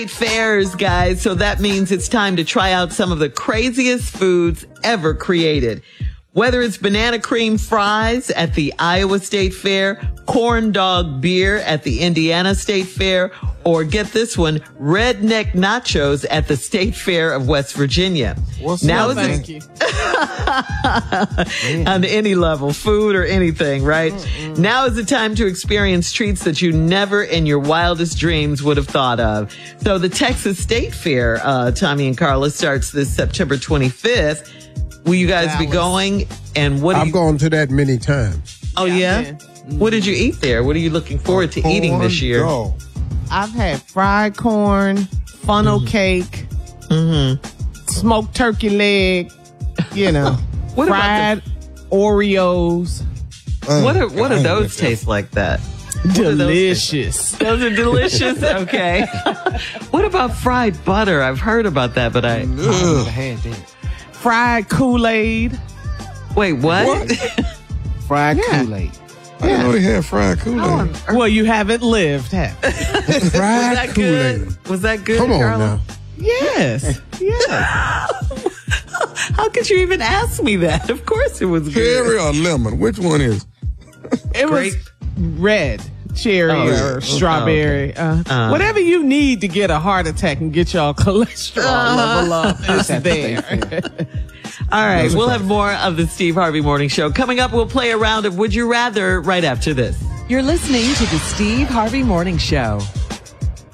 Fairs, guys. So that means it's time to try out some of the craziest foods ever created. Whether it's banana cream fries at the Iowa State Fair, corn dog beer at the Indiana State Fair, or get this one, redneck nachos at the State Fair of West Virginia. Thank you. On any level, food or anything, right? Now is the time to experience treats that you never in your wildest dreams would have thought of. So the Texas State Fair, Tommy and Carla, starts this September 25th. Will you guys be going? And what? I've gone to that many times. Oh yeah. What did you eat there? What are you looking forward to eating this year? Dog. I've had fried corn, funnel cake, smoked turkey leg, What fried Oreos. What do those taste like that? Delicious. Those are delicious. Okay. What about fried butter? I've heard about that, but I never had that. Fried Kool-Aid. Wait, what? Fried Kool-Aid. I didn't know they had fried Kool-Aid. Well, you haven't lived, have you? Fried Kool-Aid. Was that good? Come on Carla? now. Yes. How could you even ask me that? Of course it was good. Cherry or lemon? Which one is? It was red, cherry, or strawberry. Whatever you need to get a heart attack and get your cholesterol level up is there. All right, we'll have more of the Steve Harvey Morning Show. Coming up, we'll play a round of Would You Rather right after this. You're listening to the Steve Harvey Morning Show.